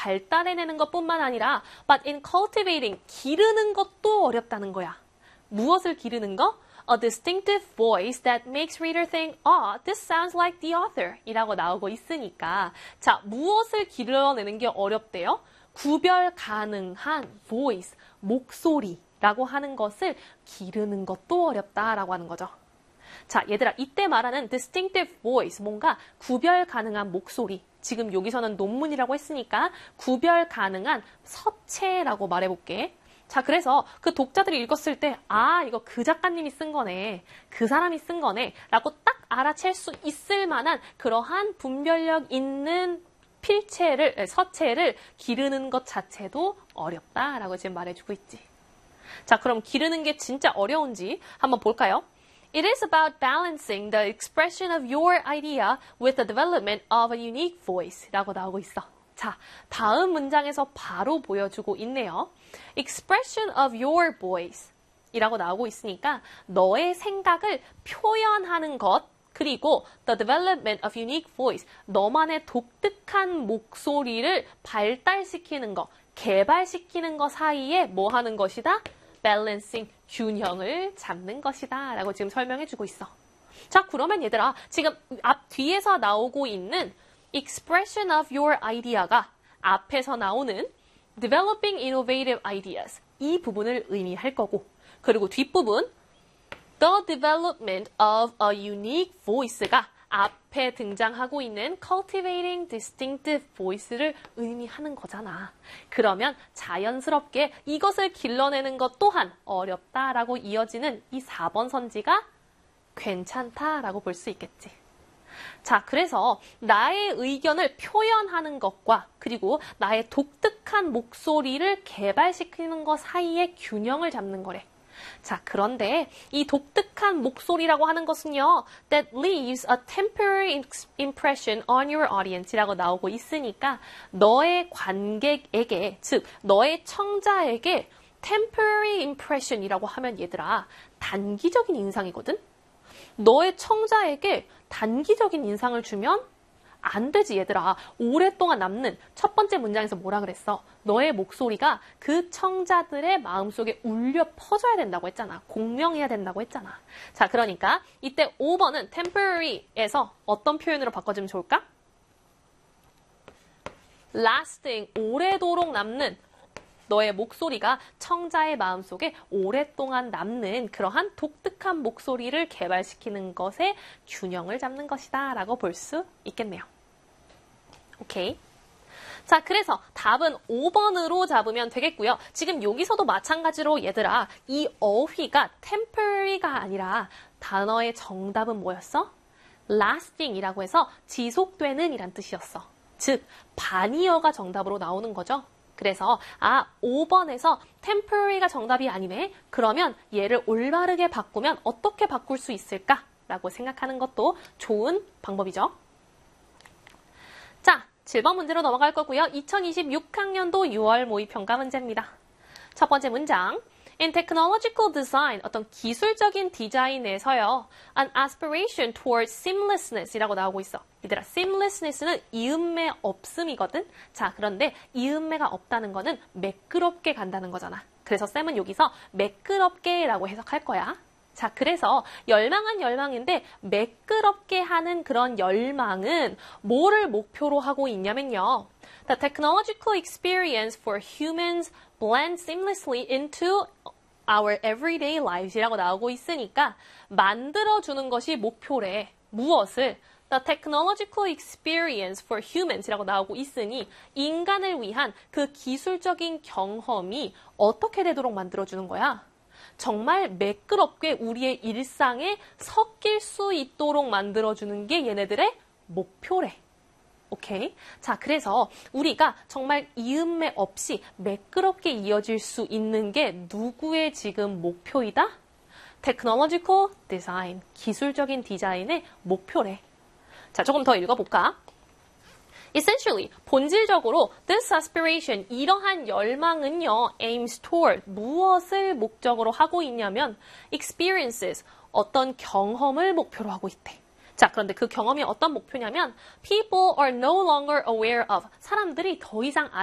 발달해내는 것뿐만 아니라 but in cultivating, 기르는 것도 어렵다는 거야. 무엇을 기르는 거? A distinctive voice that makes reader think, this sounds like the author 이라고 나오고 있으니까 자, 무엇을 기르어내는 게 어렵대요? 구별 가능한 voice, 목소리라고 하는 것을 기르는 것도 어렵다라고 하는 거죠. 자, 얘들아, 이때 말하는 distinctive voice, 뭔가 구별 가능한 목소리. 지금 여기서는 논문이라고 했으니까 구별 가능한 서체라고 말해볼게. 자, 그래서 그 독자들이 읽었을 때, 이거 그 작가님이 쓴 거네, 그 사람이 쓴 거네, 라고 딱 알아챌 수 있을 만한 그러한 분별력 있는 서체를 기르는 것 자체도 어렵다라고 지금 말해주고 있지. 자, 그럼 기르는 게 진짜 어려운지 한번 볼까요? It is about balancing the expression of your idea with the development of a unique voice 라고 나오고 있어. 자, 다음 문장에서 바로 보여주고 있네요. Expression of your voice 이라고 나오고 있으니까 너의 생각을 표현하는 것 그리고 the development of unique voice 너만의 독특한 목소리를 발달시키는 것, 개발시키는 것 사이에 뭐 하는 것이다? balancing, 균형을 잡는 것이다 라고 지금 설명해주고 있어. 자, 그러면 얘들아, 지금 뒤에서 나오고 있는 expression of your idea가 앞에서 나오는 developing innovative ideas 이 부분을 의미할 거고 그리고 뒷부분 the development of a unique voice가 앞에 등장하고 있는 cultivating distinctive voice를 의미하는 거잖아. 그러면 자연스럽게 이것을 길러내는 것 또한 어렵다라고 이어지는 이 4번 선지가 괜찮다라고 볼 수 있겠지. 자, 그래서 나의 의견을 표현하는 것과 그리고 나의 독특한 목소리를 개발시키는 것 사이에 균형을 잡는 거래. 자, 그런데 이 독특한 목소리라고 하는 것은요, that leaves a temporary impression on your audience라고 나오고 있으니까 너의 관객에게, 즉 너의 청자에게 temporary impression이라고 하면 얘들아, 단기적인 인상이거든? 너의 청자에게 단기적인 인상을 주면 안 되지, 얘들아. 오랫동안 남는 첫 번째 문장에서 뭐라 그랬어? 너의 목소리가 그 청자들의 마음속에 울려 퍼져야 된다고 했잖아. 공명해야 된다고 했잖아. 자, 그러니까 이때 5번은 temporary에서 어떤 표현으로 바꿔주면 좋을까? lasting, 오래도록 남는 너의 목소리가 청자의 마음속에 오랫동안 남는 그러한 독특한 목소리를 개발시키는 것에 균형을 잡는 것이다 라고 볼 수 있겠네요. 오케이. 자, 그래서 답은 5번으로 잡으면 되겠고요. 지금 여기서도 마찬가지로 얘들아, 이 어휘가 temporary가 아니라 단어의 정답은 뭐였어? lasting이라고 해서 지속되는 이란 뜻이었어. 즉, 반이어가 정답으로 나오는 거죠. 그래서 5번에서 temporary가 정답이 아니네. 그러면 얘를 올바르게 바꾸면 어떻게 바꿀 수 있을까라고 생각하는 것도 좋은 방법이죠. 자, 7번 문제로 넘어갈 거고요. 2026학년도 6월 모의평가 문제입니다. 첫 번째 문장. In technological design, 어떤 기술적인 디자인에서요. An aspiration towards seamlessness이라고 나오고 있어. 얘들아, seamlessness는 이음매 없음이거든. 자, 그런데 이음매가 없다는 거는 매끄럽게 간다는 거잖아. 그래서 쌤은 여기서 매끄럽게라고 해석할 거야. 자, 그래서 열망은 열망인데 매끄럽게 하는 그런 열망은 뭐를 목표로 하고 있냐면요. The technological experience for humans blend seamlessly into our everyday lives 이라고 나오고 있으니까 만들어주는 것이 목표래. 무엇을? The technological experience for humans 이라고 나오고 있으니 인간을 위한 그 기술적인 경험이 어떻게 되도록 만들어주는 거야? 정말 매끄럽게 우리의 일상에 섞일 수 있도록 만들어주는 게 얘네들의 목표래. 오케이? 자, 그래서 우리가 정말 이음매 없이 매끄럽게 이어질 수 있는 게 누구의 지금 목표이다? Technological design, 기술적인 디자인의 목표래. 자, 조금 더 읽어볼까? Essentially, 본질적으로 this aspiration, 이러한 열망은요, aims toward, 무엇을 목적으로 하고 있냐면 experiences, 어떤 경험을 목표로 하고 있대. 자, 그런데 그 경험이 어떤 목표냐면 people are no longer aware of, 사람들이 더 이상